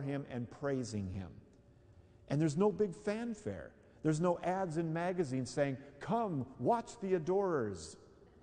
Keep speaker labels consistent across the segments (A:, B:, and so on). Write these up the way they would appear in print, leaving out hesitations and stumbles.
A: him and praising him. And there's no big fanfare. There's no ads in magazines saying, "Come, watch the adorers.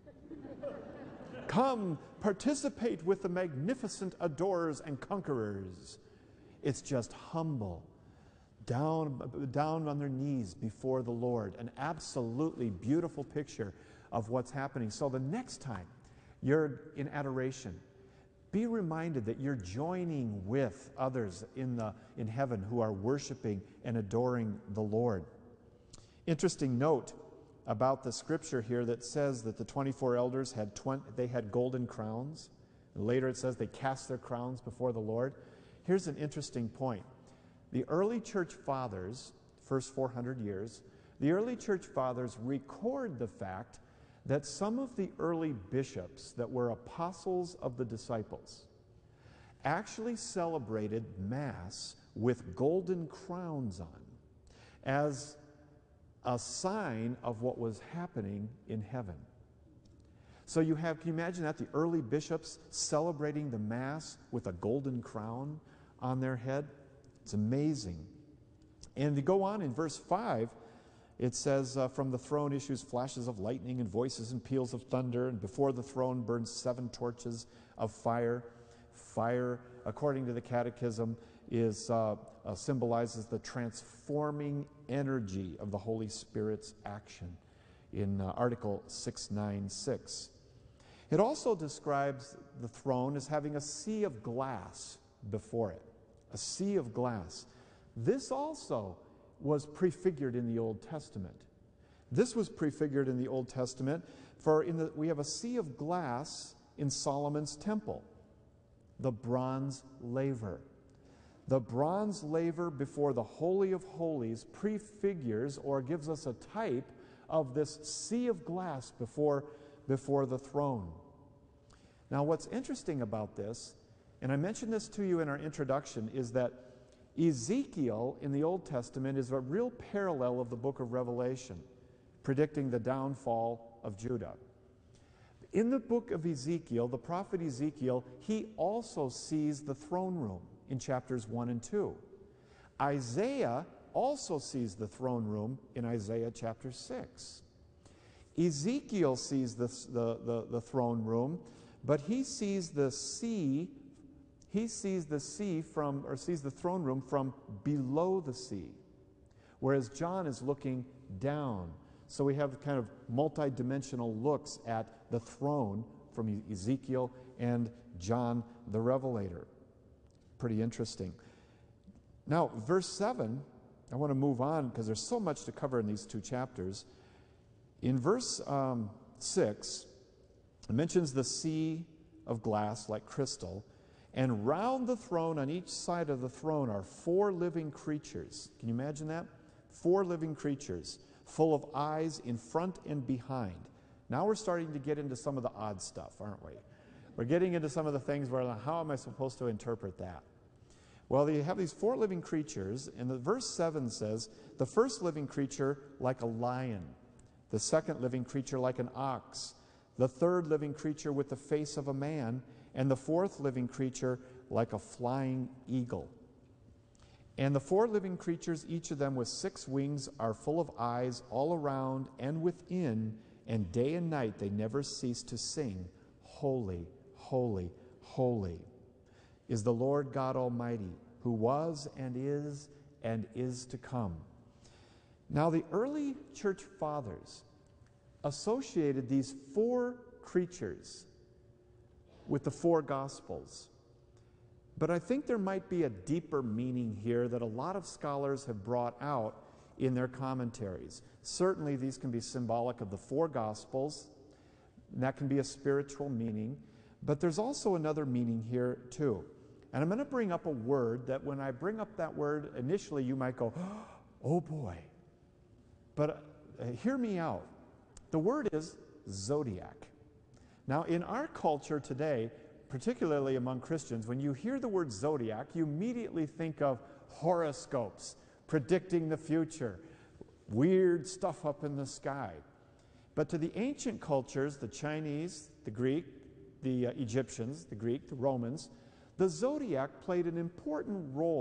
A: Come, participate with the magnificent adorers and conquerors." It's just humble, down on their knees before the Lord. An absolutely beautiful picture of what's happening. So the next time you're in adoration, be reminded that you're joining with others in heaven who are worshiping and adoring the Lord. Interesting note about the scripture here that says that the 24 elders had golden crowns. And later it says they cast their crowns before the Lord. Here's an interesting point. The early church fathers, first 400 years, the early church fathers record the fact that some of the early bishops that were apostles of the disciples actually celebrated Mass with golden crowns on as a sign of what was happening in heaven. So can you imagine that? The early bishops celebrating the Mass with a golden crown on their head? It's amazing. And to go on in verse 5, it says, from the throne issues flashes of lightning and voices and peals of thunder, and before the throne burns 7 torches of fire. Fire, according to the Catechism, symbolizes the transforming energy of the Holy Spirit's action in Article 696. It also describes the throne as having a sea of glass before it. A sea of glass. This also was prefigured in the Old Testament. This was prefigured in the Old Testament, we have a sea of glass in Solomon's temple, the bronze laver. The bronze laver before the Holy of Holies prefigures or gives us a type of this sea of glass before the throne. Now, what's interesting about this, and I mentioned this to you in our introduction, is that Ezekiel in the Old Testament is a real parallel of the book of Revelation, predicting the downfall of Judah. In the book of Ezekiel, the prophet Ezekiel, he also sees the throne room in chapters 1 and 2. Isaiah also sees the throne room in Isaiah chapter 6. Ezekiel sees the throne room, but he sees the sea. He sees the throne room from below the sea, whereas John is looking down. So we have kind of multi-dimensional looks at the throne from Ezekiel and John the Revelator. Pretty interesting. Now, verse 7, I want to move on because there's so much to cover in these 2 chapters. In verse 6, it mentions the sea of glass like crystal, and round the throne, on each side of the throne, are 4 living creatures. Can you imagine that? 4 living creatures, full of eyes in front and behind. Now we're starting to get into some of the odd stuff, aren't we? We're getting into some of the things where, how am I supposed to interpret that? Well, you have these 4 living creatures, and the verse 7 says, the first living creature like a lion, the second living creature like an ox, the third living creature with the face of a man, and the fourth living creature like a flying eagle. And the 4 living creatures, each of them with 6 wings, are full of eyes all around and within, and day and night they never cease to sing, "Holy, holy, holy is the Lord God Almighty, who was and is to come." Now, the early church fathers associated these 4 creatures with the 4 Gospels. But I think there might be a deeper meaning here that a lot of scholars have brought out in their commentaries. Certainly these can be symbolic of the 4 Gospels, and that can be a spiritual meaning, but there's also another meaning here too. And I'm going to bring up a word that when I bring up that word, initially you might go, "Oh boy." But hear me out. The word is zodiac. Now, in our culture today, particularly among Christians, when you hear the word zodiac, you immediately think of horoscopes, predicting the future, weird stuff up in the sky. But to the ancient cultures, the Chinese, the Greek, the Egyptians, the Greek, the Romans, the zodiac played an important role